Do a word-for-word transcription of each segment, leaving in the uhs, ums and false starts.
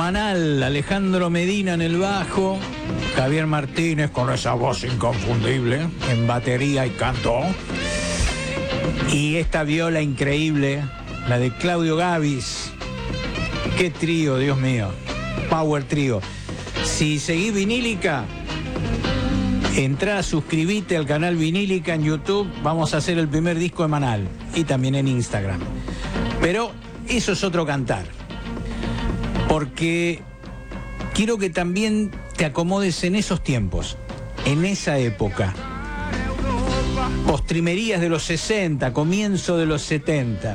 Manal, Alejandro Medina en el bajo, Javier Martínez con esa voz inconfundible en batería y canto, y esta viola increíble, la de Claudio Gavis. Qué trío, Dios mío, power trío. Si seguís Vinílica, entrá, suscribite al canal Vinílica en YouTube. Vamos a hacer el primer disco de Manal y también en Instagram. Pero eso es otro cantar, porque quiero que también te acomodes en esos tiempos, en esa época. Postrimerías de los sesenta, comienzo de los setenta.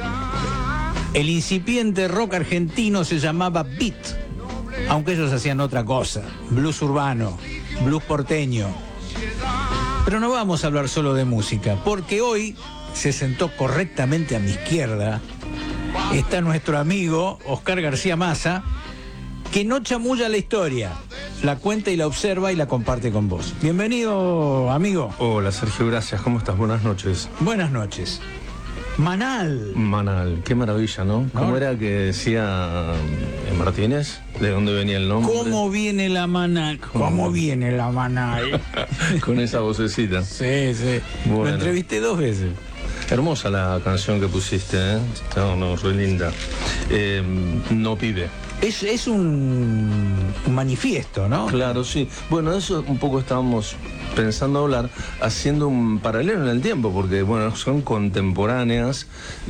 El incipiente rock argentino se llamaba beat, aunque ellos hacían otra cosa, blues urbano, blues porteño. Pero no vamos a hablar solo de música, porque hoy se sentó correctamente a mi izquierda, está nuestro amigo Oscar García Massa, que no chamulla la historia, la cuenta y la observa y la comparte con vos. Bienvenido, amigo. Hola, Sergio, gracias. ¿Cómo estás? Buenas noches. Buenas noches. Manal. Manal, qué maravilla, ¿no? ¿Cómo ¿No? era que decía eh, Martínez? ¿De dónde venía el nombre? ¿Cómo viene la Manal? ¿Cómo, ¿Cómo viene la Manal? Con esa vocecita. Sí, sí. Bueno. Lo entrevisté dos veces. Hermosa la canción que pusiste, ¿eh? No, no, re linda. Eh, no pibe. Es, es un, un manifiesto, ¿no? Claro, sí. Bueno, de eso un poco estábamos pensando hablar, haciendo un paralelo en el tiempo, porque, bueno, son contemporáneas,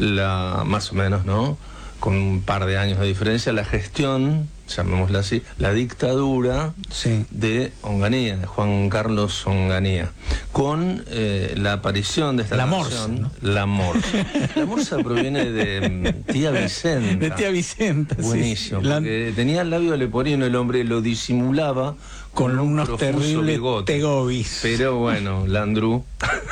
la, más o menos, ¿no? Con un par de años de diferencia, la gestión, llamémosla así, la dictadura sí. de Onganía, de Juan Carlos Onganía, con eh, la aparición de esta la canción, Morsa, ¿no? La Morsa. La Morsa proviene de um, Tía Vicenta. De Tía Vicenta, buenísimo, sí. porque la... tenía el labio leporino, el hombre lo disimulaba con, con unos terribles tegobis. Pero bueno, Landru...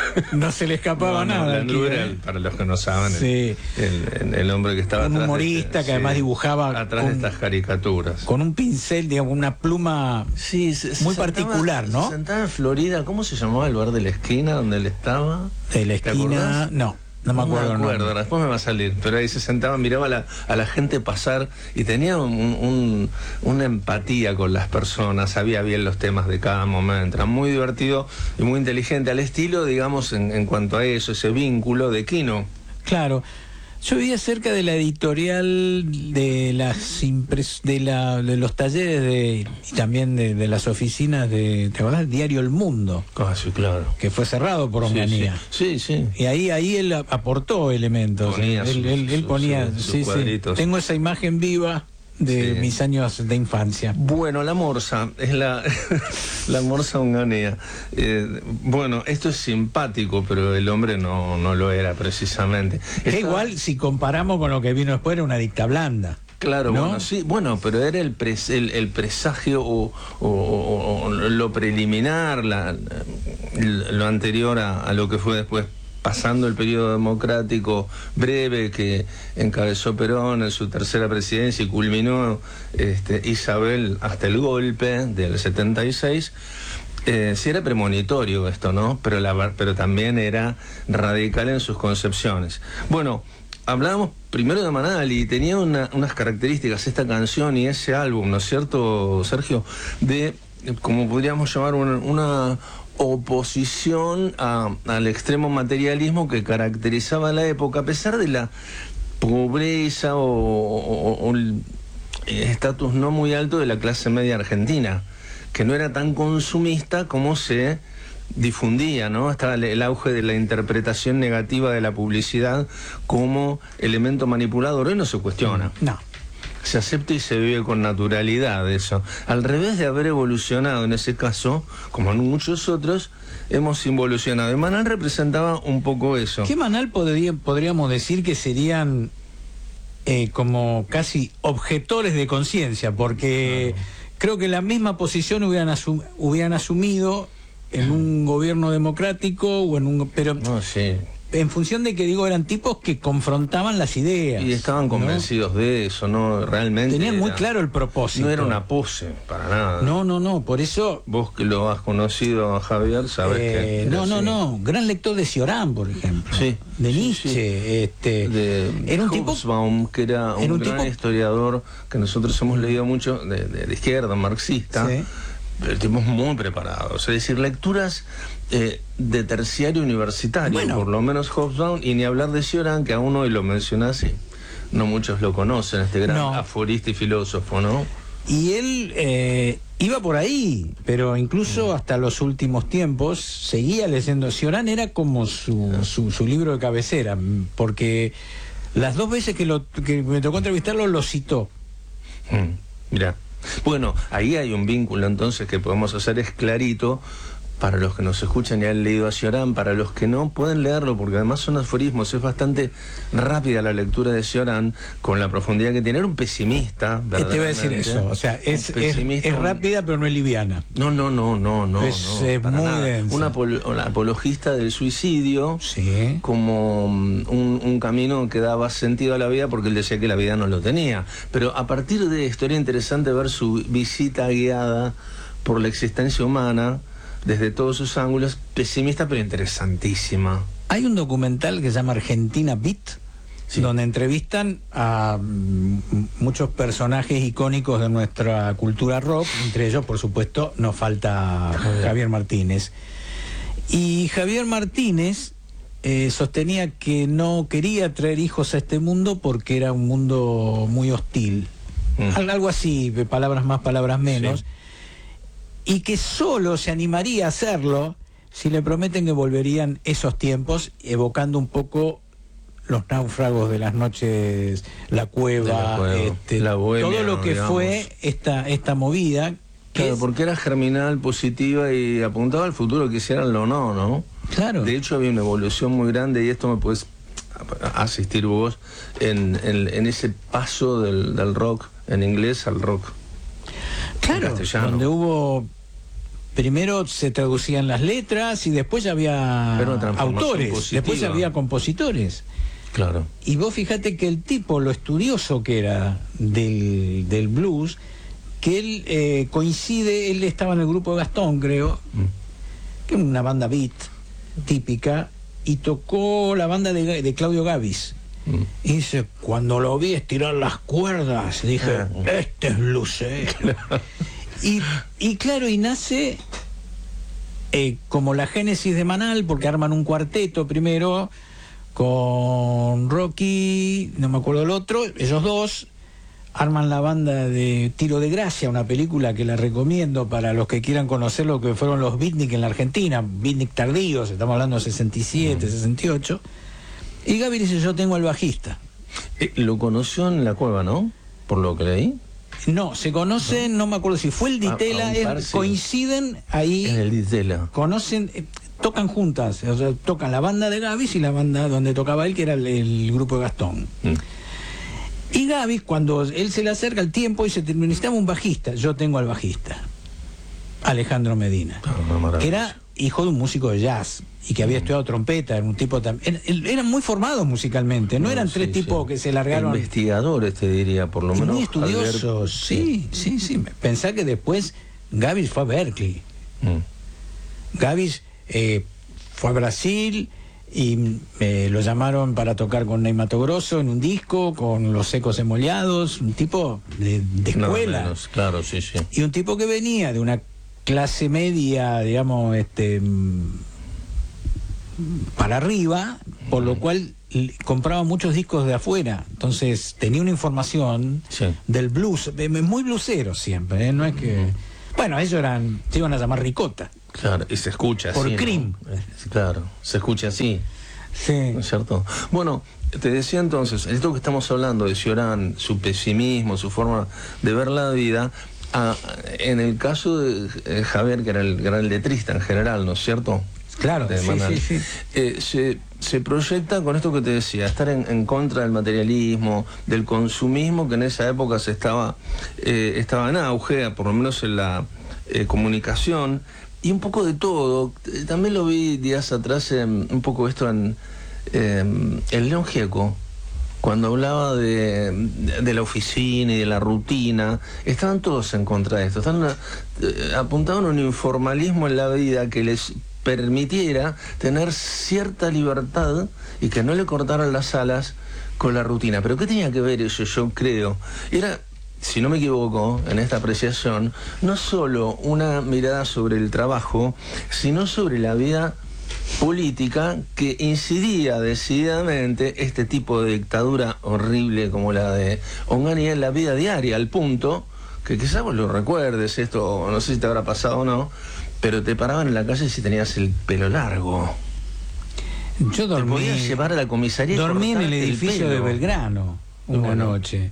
no se le escapaba no, no, nada. Landru aquí, era, el, para los que no saben, sí. el, el, el hombre que estaba un atrás humorista de este, que además sí, dibujaba atrás con, de estas caricaturas. Con un pincel, digamos, una pluma sí, se, se muy sentaba, particular, ¿no? Se sentaba en Florida, ¿cómo se llamaba el bar de la esquina donde él estaba? De la esquina, no. No me acuerdo. No me acuerdo, no. Después me va a salir. Pero ahí se sentaba, miraba a la, a la gente pasar y tenía un, un, una empatía con las personas, sabía bien los temas de cada momento. Era muy divertido y muy inteligente, al estilo, digamos, en, en cuanto a eso, ese vínculo de Quino. Claro. Yo vivía cerca de la editorial de las impres de, la, de los talleres de, y también de, de las oficinas de, ¿te acordás? Diario El Mundo. Ah, sí, claro. Que fue cerrado por Onganía. Sí, sí. sí. Y ahí, ahí él aportó elementos. Ponía él, sus, él, él ponía, sus, sí, sus sí. Tengo esa imagen viva de sí. mis años de infancia. Bueno, la Morsa, es la, la Morsa Onganía. Eh, bueno, esto es simpático, pero el hombre no, no lo era precisamente. Es Esta... igual si comparamos con lo que vino después, era una dicta blanda. Claro, ¿no? bueno, sí, bueno, pero era el, pres, el, el presagio o, o, o, o lo preliminar, la, lo anterior a, a lo que fue después. Pasando el periodo democrático breve que encabezó Perón en su tercera presidencia y culminó este, Isabel hasta el golpe del setenta y seis, eh, sí era premonitorio esto, ¿no? Pero, la, pero también era radical en sus concepciones. Bueno, hablábamos primero de Manal y tenía una, unas características esta canción y ese álbum, ¿no es cierto, Sergio? De, como podríamos llamar, una... una oposición a, al extremo materialismo que caracterizaba la época, a pesar de la pobreza o, o, o el estatus no muy alto de la clase media argentina, que no era tan consumista como se difundía, ¿no? Estaba el auge de la interpretación negativa de la publicidad como elemento manipulador. Hoy no se cuestiona. No. Se acepta y se vive con naturalidad eso. Al revés de haber evolucionado en ese caso, como en muchos otros, hemos involucionado. Y Manal representaba un poco eso. ¿Qué Manal podría, podríamos decir que serían eh, como casi objetores de conciencia? Porque claro. creo que la misma posición hubieran, asum hubieran asumido en un gobierno democrático o en un... pero no, sí. en función de que, digo, eran tipos que confrontaban las ideas. Y estaban convencidos, ¿no?, de eso, ¿no? Realmente. Tenían era, muy claro el propósito. No era una pose, para nada. No, no, no, por eso... Vos que lo has conocido a Javier, sabés eh, que... No, no, así. no, gran lector de Cioran, por ejemplo. Sí. De sí, Nietzsche. sí. Este, de era un tipo... Hobsbawm, que era un, era un gran tipo... historiador que nosotros hemos leído mucho, de, de, de izquierda, marxista. Sí. El tipo es muy preparado, es decir, lecturas eh, de terciario universitario, Bueno. por lo menos Hobsbawm, y ni hablar de Cioran, que aún hoy lo mencionás y no muchos lo conocen, este gran No. aforista y filósofo, ¿no? Y él eh, iba por ahí, pero incluso hasta los últimos tiempos seguía leyendo. Cioran era como su, su, su libro de cabecera, porque las dos veces que, lo, que me tocó entrevistarlo lo citó. Mm, mirá. Bueno, ahí hay un vínculo entonces que podemos hacer, es clarito, para los que nos escuchan y han leído a Cioran, para los que no pueden leerlo, porque además son aforismos, es bastante rápida la lectura de Cioran, con la profundidad que tiene. Era un pesimista, Te iba a decir verdaderamente. eso, o sea, es, es, pesimista, es un- rápida pero no es liviana. No, no, no, no, no. Es, no, eh, para muy nada. densa. Un apolo- un apologista del suicidio, Sí. como mm, un, un camino que daba sentido a la vida, porque él decía que la vida no lo tenía. Pero a partir de esto era interesante ver su visita guiada por la existencia humana, desde todos sus ángulos, pesimista pero interesantísima. Hay un documental que se llama Argentina Beat, Sí. donde entrevistan a mm, muchos personajes icónicos de nuestra cultura rock, entre ellos, por supuesto, nos falta Javier. Javier Martínez. Y Javier Martínez eh, sostenía que no quería traer hijos a este mundo porque era un mundo muy hostil. Mm. Al- Algo así, de palabras más, palabras menos. Sí. Y que solo se animaría a hacerlo si le prometen que volverían esos tiempos, evocando un poco los náufragos de las noches, la cueva, De la cueva, este, la bohemia, todo lo que digamos. fue esta, esta movida. Que Claro, es- porque era germinal, positiva y apuntaba al futuro, quisieranlo o no, ¿no? Claro. De hecho había una evolución muy grande, y esto me puedes asistir vos, en, en, en ese paso del, del rock en inglés al rock Claro, en castellano. donde hubo... Primero se traducían las letras y después ya había Era una transformación autores, positiva. después ya había compositores. Claro. Y vos fíjate que el tipo, lo estudioso que era del, del blues, que él eh, coincide, él estaba en el grupo de Gastón, creo, que es una banda beat típica, y tocó la banda de, de Claudio Gavis. Mm. Y dice, cuando lo vi estirar las cuerdas, dije, Ah. este es blusero. y, y claro, y nace eh, como la génesis de Manal, porque arman un cuarteto primero, con Rocky, no me acuerdo el otro, ellos dos, arman la banda de Tiro de Gracia, una película que la recomiendo para los que quieran conocer lo que fueron los beatnik en la Argentina, beatnik tardíos, estamos hablando de sesenta y siete, sesenta y ocho. Y Gaby dice, yo tengo al bajista. Eh, lo conoció en la cueva, ¿no? Por lo que leí. No, se conocen, no, me acuerdo si fue el Ditela, A- a un es- par, sí. coinciden ahí, En el Ditela. conocen, eh, tocan juntas, o sea, tocan la banda de Gavis y la banda donde tocaba él, que era el, el grupo de Gastón. Mm. Y Gavis, cuando él se le acerca el tiempo, dice, "Te- necesitaba un bajista, yo tengo al bajista, Alejandro Medina, Ah, una maravilla. que era hijo de un músico de jazz y que había estudiado trompeta, era un tipo también, eran muy formados musicalmente, no, No, eran sí, tres sí. tipos que se largaron. Investigadores, te diría, por lo Y menos. muy estudiosos, Albert- sí, sí, sí. Pensá que después Gavis fue a Berkeley. Mm. Gavis eh, fue a Brasil y eh, lo llamaron para tocar con Ney Mato Grosso en un disco, con Los Secos Emollados, un tipo de, de Nada escuela. menos, claro, sí, sí. Y un tipo que venía de una clase media, digamos, este mm, para arriba, por lo cual l- compraba muchos discos de afuera. Entonces tenía una información Sí. del blues, eh, muy bluesero siempre, ¿eh? No es que... Bueno, ellos eran, se iban a llamar ricota. Claro, y se escucha Por así. ¿no? Cream. Eh, Claro, se escucha así, Sí. ¿no es cierto? Bueno, te decía entonces, esto que estamos hablando de Cioran, su pesimismo, su forma de ver la vida, ah, en el caso de eh, Javier, que era el gran letrista en general, ¿no es cierto? Claro, De sí, Manal. sí, sí. Eh, se, se proyecta con esto que te decía, estar en, en contra del materialismo, del consumismo que en esa época se estaba, eh, estaba en auge, por lo menos en la eh, comunicación, y un poco de todo. Eh, También lo vi días atrás, en, un poco esto en, eh, el León Gieco, cuando hablaba de, de, de la oficina y de la rutina, estaban todos en contra de esto. Estaban, eh, apuntaban a un informalismo en la vida que les permitiera tener cierta libertad y que no le cortaran las alas con la rutina. ¿Pero qué tenía que ver eso? Yo creo. Era, si no me equivoco, en esta apreciación, no solo una mirada sobre el trabajo, sino sobre la vida política que incidía decididamente este tipo de dictadura horrible como la de Onganía en la vida diaria, al punto que quizás vos lo recuerdes, esto no sé si te habrá pasado o no, pero te paraban en la calle si tenías el pelo largo. Yo dormí, te podías llevar a la comisaría y dormí en el edificio el de Belgrano una bueno. noche,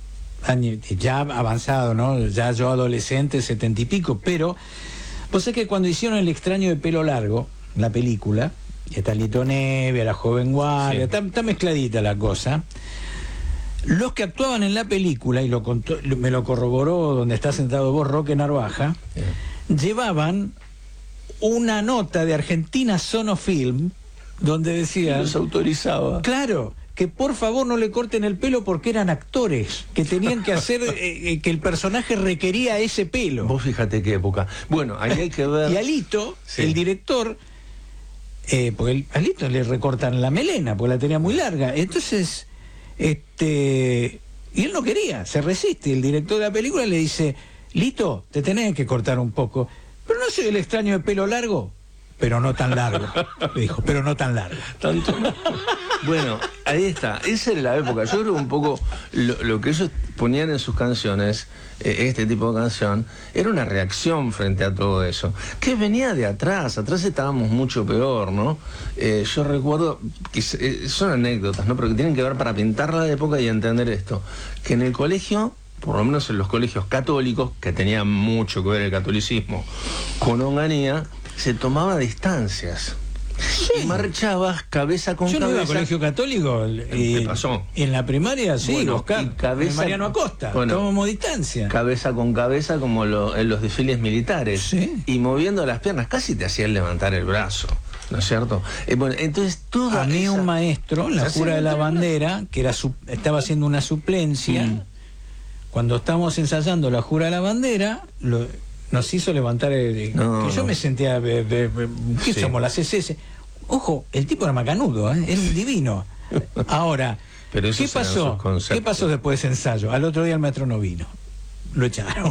ya avanzado, ¿no? Ya yo adolescente, setenta y pico, pero vos sabés que cuando hicieron El extraño de pelo largo, la película, está Lito Nevia, la joven guardia, sí. está, está mezcladita la cosa. Los que actuaban en la película, y lo contó, me lo corroboró donde está sentado vos, Roque Narvaja, sí. llevaban una nota de Argentina Sonofilm donde decían... Los autorizaba. Claro, que por favor no le corten el pelo porque eran actores, que tenían que hacer, eh, que el personaje requería ese pelo. Vos fíjate qué época. Bueno, ahí hay que ver... Y a Lito, sí. el director... Eh, porque el, a Lito le recortan la melena, porque la tenía muy larga. Entonces, este, y él no quería, se resiste. El director de la película le dice, Lito, te tenés que cortar un poco. Pero no soy el extraño de pelo largo, pero no tan largo. Le dijo, pero no tan largo. Tanto. Bueno, ahí está. Esa era la época. Yo creo un poco lo, lo que ellos ponían en sus canciones, eh, este tipo de canción, era una reacción frente a todo eso. Que venía de atrás. Atrás estábamos mucho peor, ¿no? Eh, yo recuerdo, que eh, son anécdotas, ¿no? Pero que tienen que ver para pintar la época y entender esto. Que en el colegio, por lo menos en los colegios católicos, que tenían mucho que ver el catolicismo con Onganía, se tomaba distancias. Sí. Y marchabas cabeza con Yo cabeza. Yo no iba a colegio católico. ¿Qué pasó? En la primaria, sí, bueno, Oscar. Y cabeza, Mariano Acosta. Bueno, tomamos distancia. Cabeza con cabeza, como lo, en los desfiles militares. Sí. Y moviendo las piernas, casi te hacían levantar el brazo. ¿No es cierto? Eh, bueno, entonces toda A mí esa... un maestro, en la jura de la bandera, que era su, estaba haciendo una suplencia, mm. cuando estábamos ensayando la jura de la bandera, lo, nos hizo levantar el... No, que yo no. me sentía... De, de, de, ¿Qué sí. somos? Las C C S. Ojo, el tipo era macanudo, ¿eh? Era un divino. Ahora, Pero ¿qué pasó? ¿Qué pasó después de ese ensayo? Al otro día el maestro no vino. Lo echaron.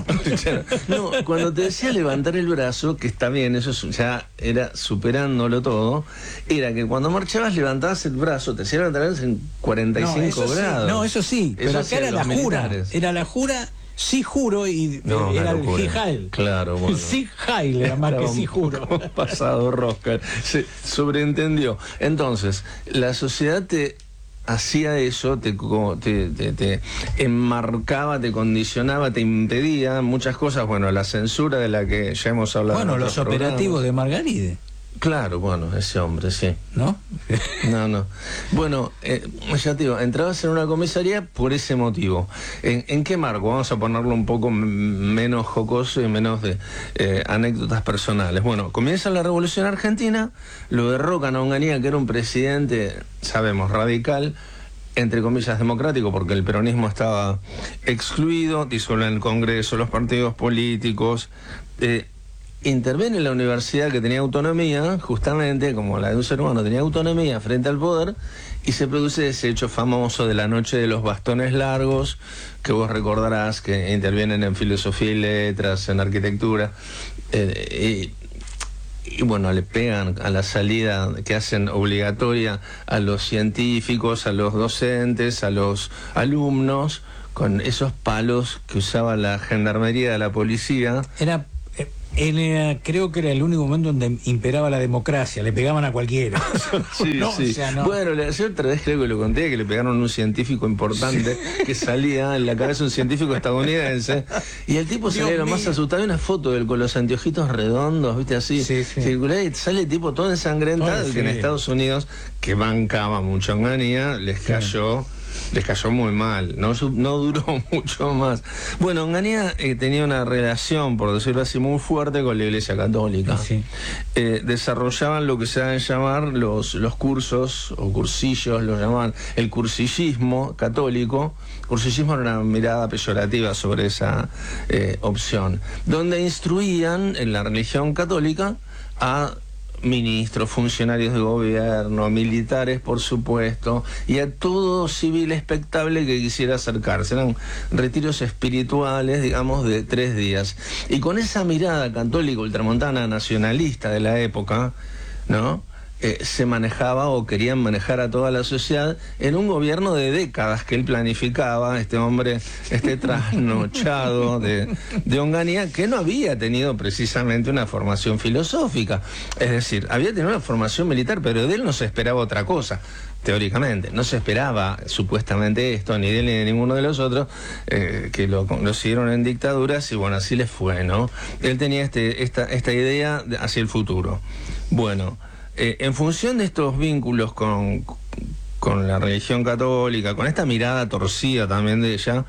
No, cuando te decía levantar el brazo, que está bien, eso ya era superándolo todo, era que cuando marchabas levantabas el brazo, te hacían levantar en cuarenta y cinco no, grados. Sí, no, eso sí, eso pero acá era la jura. Era la jura, sí juro, y no, era el Jijail. Claro, bueno. Sí Jijail era más que sí juro. Pasado rosca. Se sobreentendió. Entonces, la sociedad te hacía eso, te, te, te, te enmarcaba, te condicionaba, te impedía muchas cosas. Bueno, la censura de la que ya hemos hablado. Bueno, los operativos de Margaride. Claro, bueno, ese hombre, sí. ¿No? No, no. Bueno, eh, ya te digo, entrabas en una comisaría por ese motivo. ¿En, en qué marco? Vamos a ponerlo un poco menos jocoso y menos de eh, anécdotas personales. Bueno, comienza la Revolución Argentina, lo derrocan a Onganía, que era un presidente, sabemos, radical, entre comillas democrático, porque el peronismo estaba excluido, disuelven el Congreso, los partidos políticos... Eh, interviene en la universidad que tenía autonomía, justamente como la de un ser humano tenía autonomía frente al poder, y se produce ese hecho famoso de la noche de los bastones largos, que vos recordarás que intervienen en filosofía y letras, en arquitectura, eh, y, y bueno, le pegan a la salida que hacen obligatoria a los científicos, a los docentes, a los alumnos, con esos palos que usaba la gendarmería de la policía. Era... Él creo que era el único momento donde imperaba la democracia, le pegaban a cualquiera. Sí, no, sí. O sea, no. Bueno, yo otra vez creo que lo conté, que le pegaron a un científico importante, sí. que salía en la cabeza un científico estadounidense, y el tipo salía lo más asustado. Hay una foto de él con los anteojitos redondos, viste, así, sí, sí. circular, y sale el tipo todo ensangrentado, oh, sí. que en Estados Unidos, que bancaba mucho Onganía, les cayó... les cayó muy mal, no, no duró mucho más. Bueno, Onganía eh, tenía una relación, por decirlo así, muy fuerte con la Iglesia Católica. Sí. Eh, desarrollaban lo que se deben llamar los, los cursos o cursillos, lo llamaban el cursillismo católico. Cursillismo era una mirada peyorativa sobre esa eh, opción, donde instruían en la religión católica a ministros, funcionarios de gobierno, militares, por supuesto, y a todo civil expectable que quisiera acercarse. Eran retiros espirituales, digamos, de tres días. Y con esa mirada católica ultramontana nacionalista de la época, ¿no? Eh, se manejaba o querían manejar a toda la sociedad en un gobierno de décadas que él planificaba, este hombre, este trasnochado de, de Onganía, que no había tenido precisamente una formación filosófica. Es decir, había tenido una formación militar, pero de él no se esperaba otra cosa. Teóricamente, no se esperaba supuestamente esto, ni de él ni de ninguno de los otros, eh, que lo, lo siguieron en dictaduras, y bueno, así les fue, ¿no? Él tenía este, esta, esta idea hacia el futuro. Bueno, Eh, en función de estos vínculos con, con la religión católica, con esta mirada torcida también de ella,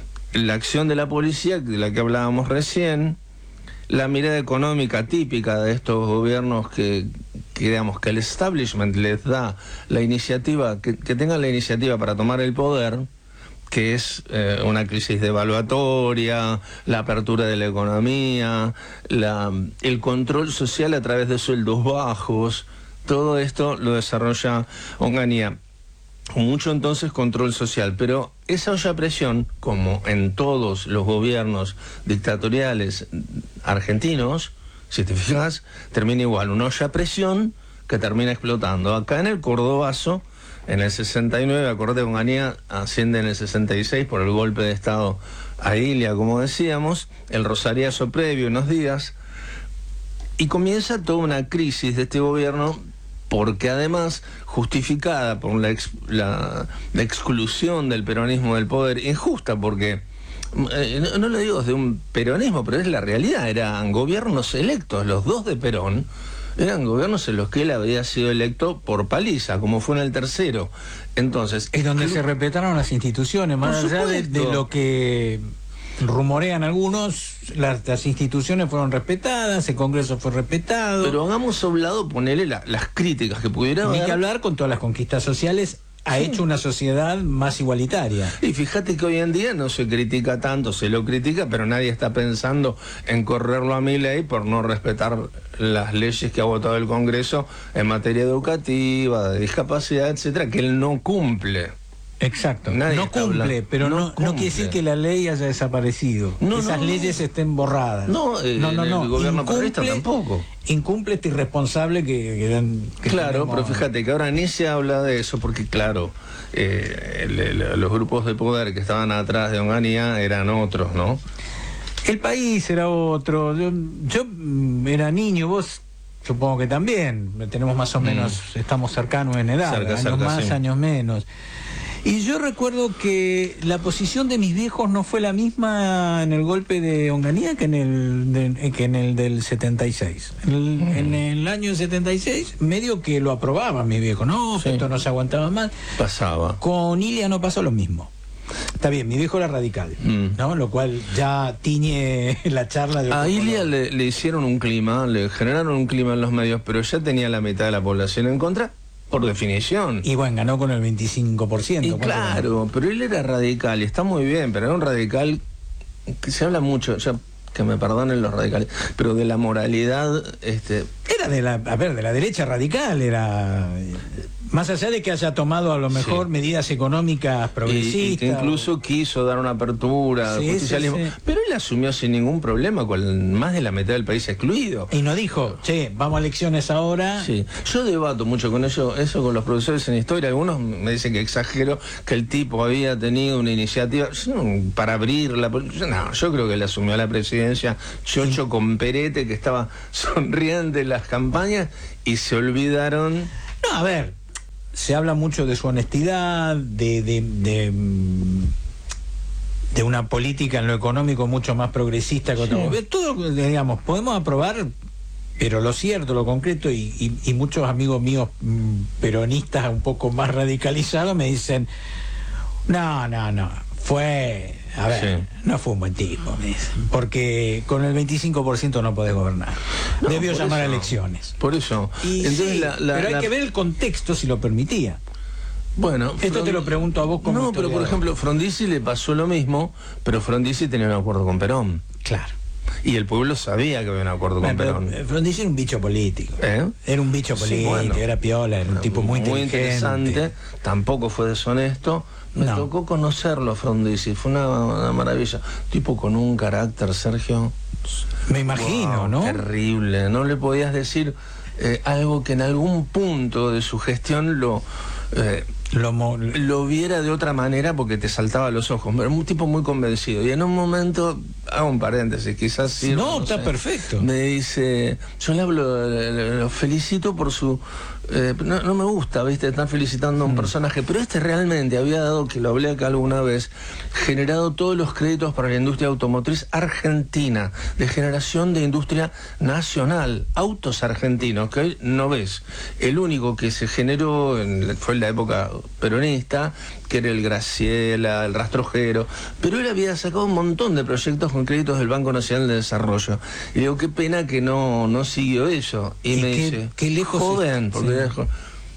la acción de la policía, de la que hablábamos recién, la mirada económica típica de estos gobiernos que, que digamos, que el establishment les da la iniciativa, que, que tengan la iniciativa para tomar el poder, que es eh, una crisis devaluatoria, la apertura de la economía, la, el control social a través de sueldos bajos. Todo esto lo desarrolla Onganía. Mucho entonces control social, pero esa olla a presión, como en todos los gobiernos dictatoriales argentinos, si te fijas, termina igual, una olla a presión que termina explotando. Acá en el Cordobazo, en el sesenta y nueve, acordate, Onganía asciende en el sesenta y seis por el golpe de Estado a Ilia, como decíamos, el rosariazo previo, unos días, y comienza toda una crisis de este gobierno, porque además, justificada por la, ex, la, la exclusión del peronismo del poder, injusta, porque, eh, no, no lo digo de un peronismo, pero es la realidad, eran gobiernos electos, los dos de Perón, eran gobiernos en los que él había sido electo por paliza, como fue en el tercero. Entonces, es donde se respetaron las instituciones, más allá de, de lo que rumorean algunos, las, las instituciones fueron respetadas, el Congreso fue respetado. Pero hagamos a un lado, ponerle la, las críticas que pudiera haber. Ni que hablar, con todas las conquistas sociales, ha sí. hecho una sociedad más igualitaria. Y fíjate que hoy en día no se critica tanto, se lo critica, pero nadie está pensando en correrlo a Milei por no respetar las leyes que ha votado el Congreso en materia educativa, de discapacidad, etcétera, que él no cumple. Exacto, Nadie no cumple, hablando. pero no, no, no quiere decir que la ley haya desaparecido, no, esas no, leyes no. estén borradas. No, eh, no, no, no. el gobierno incumple, peronista tampoco. Incumple este irresponsable que, que, que Claro, tenemos. pero fíjate que ahora ni se habla de eso, porque claro, eh, el, el, los grupos de poder que estaban atrás de Onganía eran otros, ¿no? El país era otro, yo, yo era niño, vos supongo que también, tenemos más o menos, mm. estamos cercanos en edad, cerca, años cerca, más, sí. años menos. Y yo recuerdo que la posición de mis viejos no fue la misma en el golpe de Onganía que en el, de, que en el del setenta y seis. En el, mm. en el año setenta y seis, medio que lo aprobaban mis viejos, no, sí. que esto no se aguantaba más. Pasaba. Con Ilia no pasó lo mismo. Está bien, mi viejo era radical, mm. ¿no? Lo cual ya tiñe la charla de... A Ilia le, le hicieron un clima, le generaron un clima en los medios, pero ya tenía la mitad de la población en contra, por definición. Y bueno, ganó con el veinticinco por ciento. Y claro, pero él era radical, y está muy bien, pero era un radical que se habla mucho, ya que me perdonen los radicales, pero de la moralidad... este Era de la, a ver, de la derecha radical, era... Más allá de que haya tomado a lo mejor sí. medidas económicas progresistas. Y, y que incluso o... quiso dar una apertura, sí, justicialismo. Sí, sí. Pero él asumió sin ningún problema, con más de la mitad del país excluido. Y no dijo, che, vamos a elecciones ahora. Sí. Yo debato mucho con eso, eso con los profesores en historia. Algunos me dicen que exagero, que el tipo había tenido una iniciativa para abrirla. No, yo creo que él asumió la presidencia, chocho sí. con perete, que estaba sonriente en las campañas, y se olvidaron. No, a ver. Se habla mucho de su honestidad, de, de, de, de una política en lo económico mucho más progresista que otro. Sí. Todo, digamos, podemos aprobar, pero lo cierto, lo concreto, y, y, y muchos amigos míos peronistas un poco más radicalizados me dicen, No, no, no. Fue, a ver, sí. no fue un buen tipo, me dicen, porque con el veinticinco por ciento no podés gobernar. No, debió llamar eso, a elecciones. Por eso. Y Entonces, sí, la, la, pero hay la... que ver el contexto si lo permitía. Bueno, esto Frond... te lo pregunto a vos como No, pero por ejemplo, Frondizi le pasó lo mismo, pero Frondizi tenía un acuerdo con Perón. Claro. Y el pueblo sabía que había un acuerdo bueno, con Perón. Frondizi era un bicho político. ¿Eh? Era un bicho político, sí, bueno, era piola, era un tipo muy, muy inteligente. interesante, tampoco fue deshonesto. Me no. tocó conocerlo a Frondizi, fue una, una maravilla. Tipo con un carácter, Sergio. Me imagino, wow, ¿no? Terrible. No le podías decir eh, algo que en algún punto de su gestión lo... Eh, Lo, lo viera de otra manera porque te saltaba a los ojos. Era un tipo muy convencido. Y en un momento, hago un paréntesis, quizás sí. No, no está sé, perfecto. Me dice, yo le hablo, lo felicito por su... Eh, no, no me gusta, viste, están felicitando a un mm. personaje, pero este realmente había dado, que lo hablé acá alguna vez, generado todos los créditos para la industria automotriz argentina, de generación de industria nacional, autos argentinos, que hoy no ves. El único que se generó en, fue en la época peronista, que era el Graciela, el Rastrojero, pero él había sacado un montón de proyectos con créditos del Banco Nacional de Desarrollo. Y digo, qué pena que no, no siguió eso. Y, y me qué, dice, qué lejos joven, porque sí. dejo,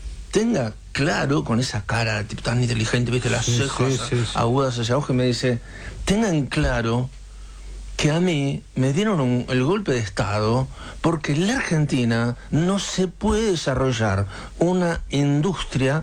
tenga claro, con esa cara tipo, tan inteligente, viste, las sí, cejas sí, sí, sí. agudas hacia abajo, y me dice, tengan claro que a mí me dieron un, el golpe de Estado porque en la Argentina no se puede desarrollar una industria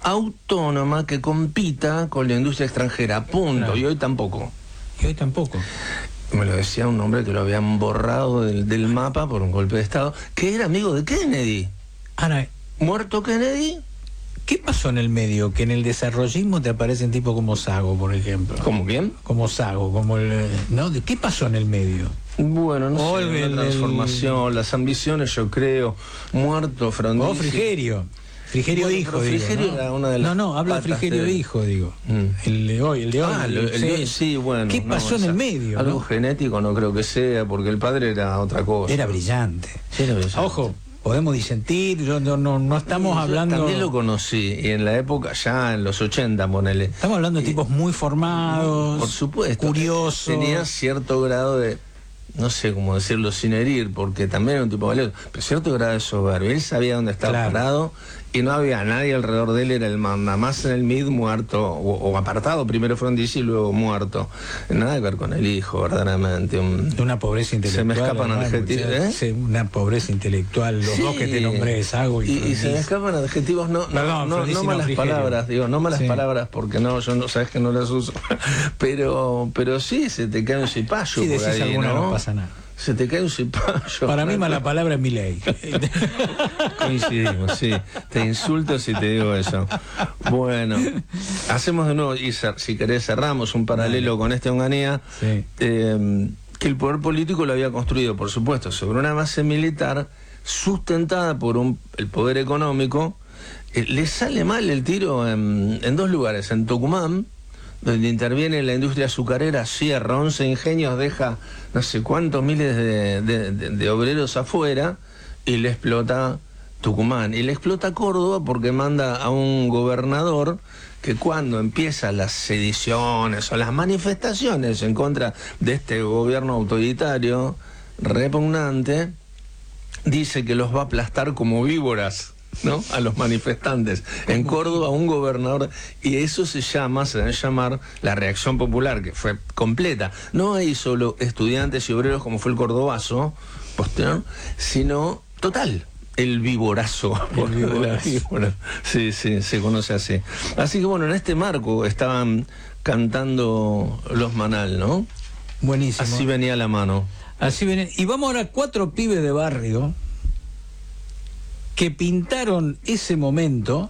autónoma que compita con la industria extranjera, punto. Claro. Y hoy tampoco. Y hoy tampoco. Me lo decía un hombre que lo habían borrado del, del mapa por un golpe de Estado, que era amigo de Kennedy. Ana, ¿muerto Kennedy? ¿Qué pasó en el medio? Que en el desarrollismo te aparecen tipos como Sago, por ejemplo. ¿Cómo quién? Como Sago, como el... ¿no? ¿Qué pasó en el medio? Bueno, no o sé, el, la transformación, el... las ambiciones, yo creo, muerto Frondizi. O Frigerio. Frigerio bueno, hijo, Frigerio digo, ¿no? Era una de las no, no, habla de Frigerio de... hijo, digo. Mm. El de hoy, el de hoy. Ah, el, el sí. de hoy, sí, bueno. ¿Qué pasó no, en el medio? Algo ¿no? genético no creo que sea, porque el padre era otra cosa. Era brillante. Sí, era brillante. Ojo, podemos disentir, yo, no, no, no estamos sí, hablando... También lo conocí, y en la época, ya en los ochenta, ponele. Estamos hablando de tipos muy formados, por supuesto, curiosos. Tenía cierto grado de... no sé cómo decirlo sin herir, porque también era un tipo valioso, pero cierto grado de soberbia. Él sabía dónde estaba claro. parado y no había nadie alrededor de él, era el mandamás en el M I D muerto, o, o apartado, primero Frondizi y luego muerto. Nada que ver con el hijo, verdaderamente. Un, una pobreza intelectual. Se me escapan adjetivos. ¿eh? Una pobreza intelectual, los sí. dos que te nombré, Sago y Y, y se me escapan adjetivos, no, no, Perdón, no, no malas Frigerio. palabras, digo, no malas sí. palabras, porque no, yo no, sabes que no las uso. pero, pero sí, se te cae un cipayo sí, por decís ahí, alguna, ¿no? no pasa nada. Se te cae un cipayo. Para mí mala palabra es mi ley. Coincidimos, sí. Te insulto si te digo eso. Bueno, hacemos de nuevo, y si querés cerramos un paralelo con este Onganía, sí. eh, que el poder político lo había construido, por supuesto, sobre una base militar sustentada por un, el poder económico. Eh, le sale mal el tiro en, en dos lugares, en Tucumán, donde interviene la industria azucarera, cierra once ingenios, deja no sé cuántos miles de, de, de, de obreros afuera, y le explota Tucumán. Y le explota Córdoba porque manda a un gobernador que cuando empiezan las sediciones o las manifestaciones en contra de este gobierno autoritario repugnante, dice que los va a aplastar como víboras, ¿no? A los manifestantes. En Córdoba, un gobernador, y eso se llama, se debe llamar la reacción popular, que fue completa. No hay solo estudiantes y obreros como fue el cordobazo posterior, sino total. El víborazo. El víborazo. Sí, sí, se conoce así. Así que bueno, en este marco estaban cantando los Manal, ¿no? Buenísimo. Así venía la mano. Así venía. Y vamos ahora a cuatro pibes de barrio que pintaron ese momento,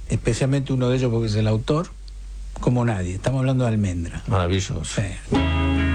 especialmente uno de ellos porque es el autor, como nadie. Estamos hablando de Almendra. Maravilloso. Sí.